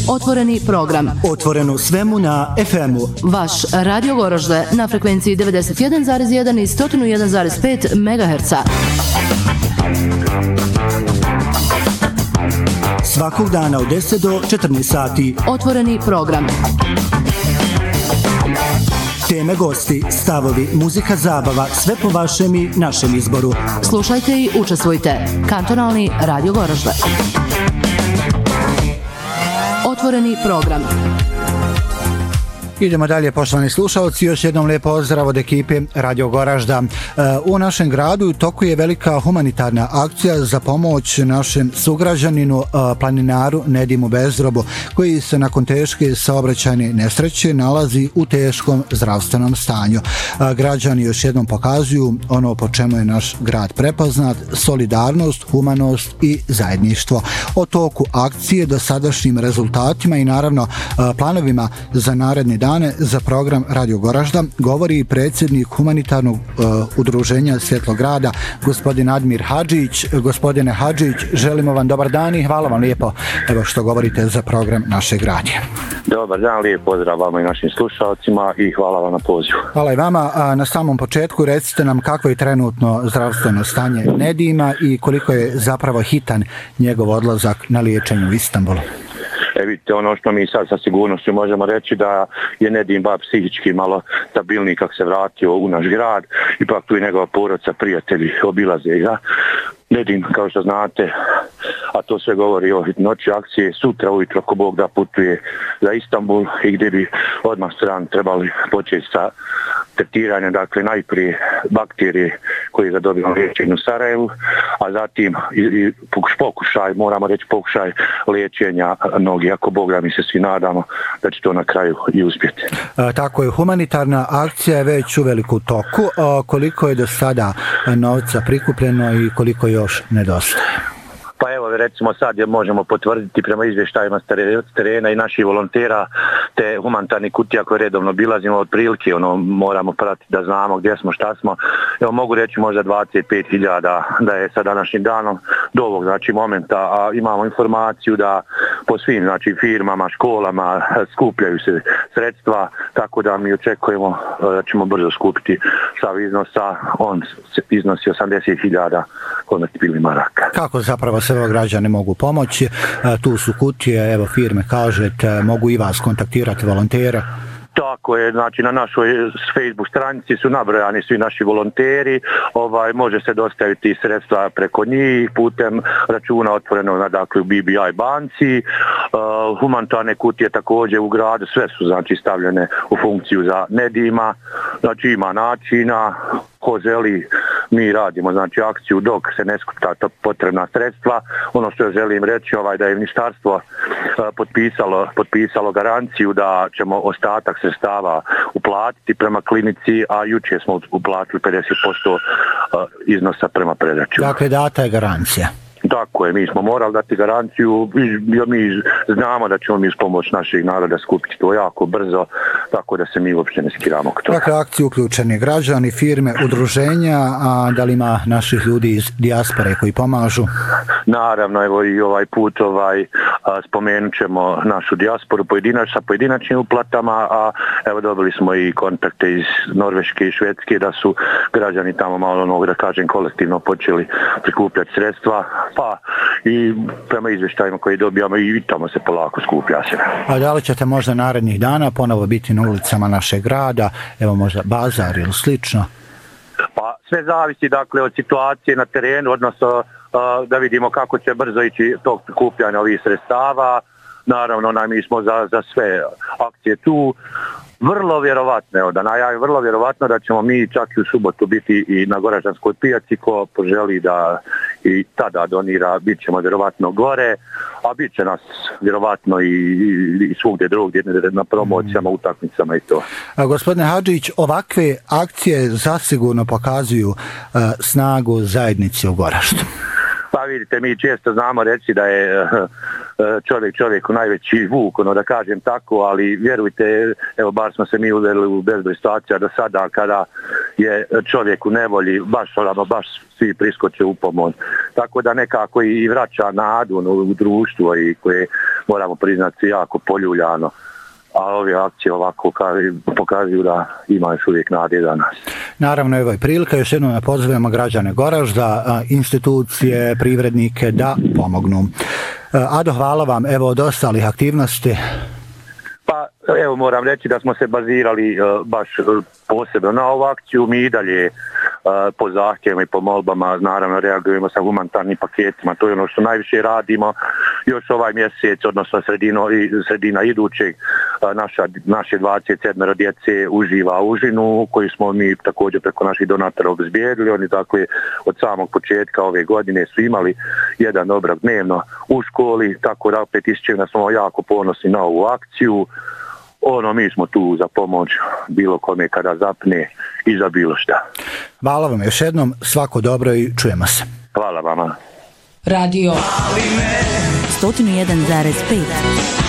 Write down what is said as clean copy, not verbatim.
Otvoreni program. Otvoreno svemu na FM-u. Vaš Radio Goražde na frekvenciji 91,1 i 101,5 MHz. Svakog dana od 10 do 14 sati. Otvoreni program. Teme, gosti, stavovi, muzika, zabava, sve po vašem i našem izboru. Slušajte i učestvujte. Kantonalni Radio Goražde. Otvoreni program. Idemo dalje, poštovani slušalci, još jednom lijep pozdrav od ekipe Radio Goražda. U našem gradu toku je velika humanitarna akcija za pomoć našem sugrađaninu, planinaru Nedimu Bezrobu, koji se nakon teške saobraćajne nesreće nalazi u teškom zdravstvenom stanju. Građani još jednom pokazuju ono po čemu je naš grad prepoznat: solidarnost, humanost i zajedništvo. O toku akcije, do sadašnjim rezultatima i naravno planovima za naredni dane za program Radio Goražda govori predsjednik humanitarnog udruženja Svjetlograda, gospodin Admir Hadžić. Gospodine Hadžić, želimo vam dobar dan i hvala vam lijepo evo što govorite za program našeg radija. Dobar dan, lijep pozdrav vama i našim slušalcima i hvala vam na pozivu. Hvala i vama. Na samom početku recite nam kakvo je trenutno zdravstveno stanje Nedima i koliko je zapravo hitan njegov odlazak na liječenje u Istanbulu. Vidite, ono što mi sad sa sigurnošću možemo reći da je Nedim bar psihički malo stabilniji kako se vratio u naš grad, ipak tu i njegova porodica, prijatelji obilaze ga. Nedim, kao što znate, a to sve govori o noći akcije, sutra ujutro ako Bog da putuje za Istanbul i gdje bi odmah stran trebali početi sa tretiranjem, dakle najprije bakterije koje je zadobilo liječenje u Sarajevu, a zatim i pokušaj, moramo reći pokušaj liječenja nogi, ako Bog da mi se svi nadamo da će to na kraju i uspjeti. Tako je, humanitarna akcija je već u veliku toku. Koliko je do sada novca prikupljeno i koliko još nedostaje? Pa evo, recimo sad je možemo potvrditi prema izvještajima s terena i naših volontera te humanitarni kutija koje redovno bilazimo, otprilike moramo pratiti da znamo gdje smo, šta smo. Evo, mogu reći možda 25.000 da je sa današnjim danom do ovog momenta, a imamo informaciju da po svim firmama, školama skupljaju se sredstva, tako da mi očekujemo da ćemo brzo skupiti sav iznosa. On iznosi 80.000 konvertibilnih maraka. Kako zapravo se građani mogu pomoći? Tu su kutije, evo firme kažete, mogu i vas kontaktirati volontera? Tako je, na našoj Facebook stranici su nabrojani svi naši volonteri, može se dostaviti sredstva preko njih putem računa otvorenog u BBI banci. Humanitarne kutije također u gradu, sve su stavljene u funkciju za Nedima, ima načina. Ko želi, mi radimo akciju dok se ne skupa potrebna sredstva. Ono što želim reći da je ministarstvo potpisalo garanciju da ćemo ostatak sredstava uplatiti prema klinici, a jučer smo uplatili 50% iznosa prema predaću. Dakle, data je garancija. Tako je, mi smo morali dati garanciju, mi znamo da ćemo mi uz pomoć našeg naroda skupiti to jako brzo, tako da se mi uopće ne skiramo k toga. Dakle, akciju uključeni građani, firme, udruženja, a da li ima naših ljudi iz dijaspore koji pomažu? Naravno, evo i ovaj put spomenut ćemo našu dijasporu sa pojedinačnim uplatama, a evo dobili smo i kontakte iz Norveške i Švedske da su građani tamo malo da kažem kolektivno počeli prikupljati sredstva, pa i prema izvještajima koji dobijamo i tamo se polako skuplja se. A da li ćete možda narednih dana ponovo biti na ulicama našeg grada, evo možda bazar ili slično? Pa sve zavisi od situacije na terenu, odnosno da vidimo kako će brzo ići tog prikupljanja ovih sredstava. Naravno, mi smo za sve akcije tu. Vrlo vjerovatno da ćemo mi čak i u subotu biti i na Goraždanskoj pijaci. Ko poželi da i tada donira, bit ćemo vjerovatno gore, a bit će nas vjerovatno i svugdje drugdje na promocijama, utakmicama i to. Gospodine Hadžić, ovakve akcije zasigurno pokazuju snagu zajednice u Goraždu. Pa vidite, mi često znamo reći da je čovjeku najveći vuk, da kažem tako, ali vjerujte, evo bar smo se mi uveli u bezbroj situacija do sada kada je čovjek u nevolji, baš svi priskoče u pomoć. Tako da nekako i vraća nadu u društvo i koje moramo priznati, jako poljuljano. A ove akcije ovako pokazuju da ima još uvijek nade za nas. Naravno, evo je prilika, još jednom pozivamo građane Goražda, institucije, privrednike da pomognu. Ado, hvala vam, evo od ostalih aktivnosti. Pa evo moram reći da smo se bazirali baš posebno na ovu akciju, mi i dalje po zahtjevima i po molbama naravno reagujemo sa humanitarnim paketima, to je ono što najviše radimo. Još ovaj mjesec, odnosno sredina idućeg, naše 27 djece uživa užinu koju smo mi također preko naših donatora obezbijedili. Oni dakle od samog početka ove godine su imali jedan obrok dnevno u školi, tako da opet isčevno smo jako ponosni na ovu akciju. Mi smo tu za pomoć bilo kome kada zapne i za bilo šta. Hvala vam još jednom, svako dobro i čujemo se. Hvala vama. Radio 101,5